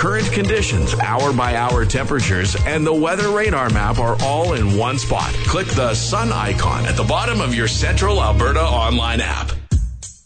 Current conditions, hour-by-hour temperatures, and the weather radar map are all in one spot. Click the sun icon at the bottom of your Central Alberta online app.